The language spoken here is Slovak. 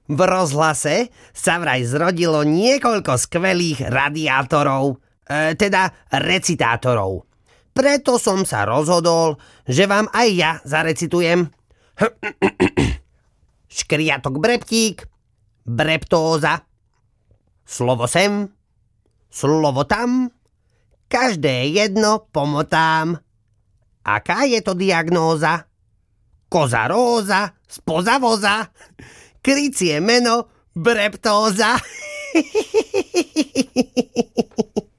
V rozhlase sa vraj zrodilo niekoľko skvelých radiátorov, teda recitátorov. Preto som sa rozhodol, že vám aj ja zarecitujem. Škriatok breptík, breptóza. Slovo sem, slovo tam, každé jedno pomotám. Aká je to diagnóza? Koza róza, spoza voza, krycie meno, breptóza.